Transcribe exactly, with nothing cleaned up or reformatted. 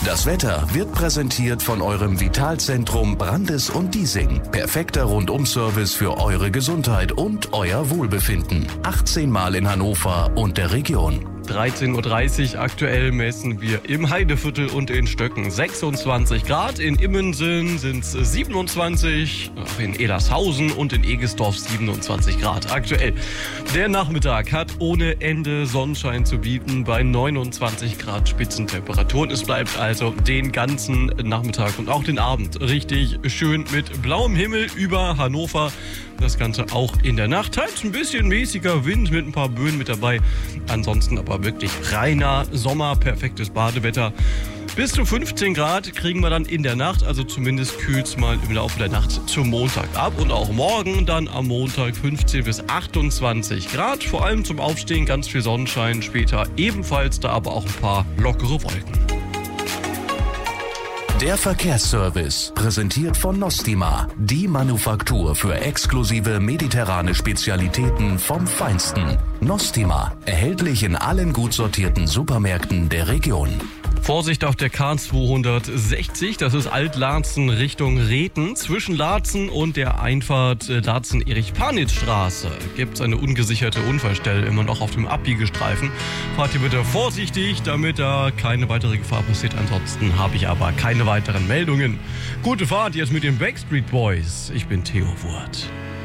Das Wetter wird präsentiert von eurem Vitalzentrum Brandes und Diesing. Perfekter Rundum-Service für eure Gesundheit und euer Wohlbefinden. achtzehn Mal in Hannover und der Region. dreizehn Uhr dreißig, aktuell messen wir im Heideviertel und in Stöcken sechsundzwanzig Grad. In Immensen sind es siebenundzwanzig, in Elershausen und in Egesdorf siebenundzwanzig Grad aktuell. Der Nachmittag hat ohne Ende Sonnenschein zu bieten bei neunundzwanzig Grad Spitzentemperaturen. Es bleibt also den ganzen Nachmittag und auch den Abend richtig schön mit blauem Himmel über Hannover. Das Ganze auch in der Nacht. Halt ein bisschen mäßiger Wind mit ein paar Böen mit dabei. Ansonsten aber wirklich reiner Sommer, perfektes Badewetter. Bis zu fünfzehn Grad kriegen wir dann in der Nacht, also zumindest kühlt es mal im Laufe der Nacht zum Montag ab. Und auch morgen dann am Montag fünfzehn bis achtundzwanzig Grad. Vor allem zum Aufstehen ganz viel Sonnenschein, später ebenfalls, da aber auch ein paar lockere Wolken. Der Verkehrsservice, präsentiert von Nostima, die Manufaktur für exklusive mediterrane Spezialitäten vom Feinsten. Nostima, erhältlich in allen gut sortierten Supermärkten der Region. Vorsicht auf der K zweihundertsechzig, das ist Alt-Laatzen Richtung Reten. Zwischen Laatzen und der Einfahrt Laatzen-Erich-Panitz-Straße gibt es eine ungesicherte Unfallstelle, immer noch auf dem Abbiegestreifen. Fahrt ihr bitte vorsichtig, damit da keine weitere Gefahr passiert. Ansonsten habe ich aber keine weiteren Meldungen. Gute Fahrt jetzt mit den Backstreet Boys. Ich bin Theo Wurt.